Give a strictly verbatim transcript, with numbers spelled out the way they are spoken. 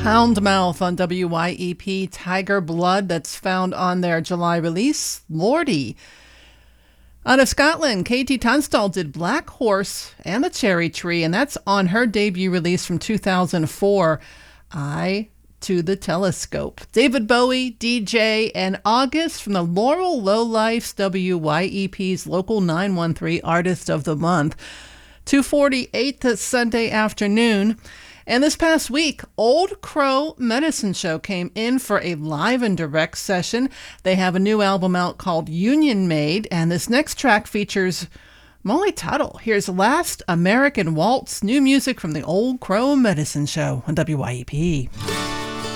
Houndmouth on W Y E P, Tiger Blood, that's found on their July release, Lordy. Out of Scotland, Katie Tunstall did Black Horse and the Cherry Tree, and that's on her debut release from two thousand four, Eye to the Telescope. David Bowie, D J, and August from the Laurel Lowlifes, W Y E P's local nine one three Artist of the Month. two forty-eight this Sunday afternoon. And this past week, Old Crow Medicine Show came in for a live and direct session. They have a new album out called Union Made, and this next track features Molly Tuttle. Here's Last American Waltz, new music from the Old Crow Medicine Show on W Y E P.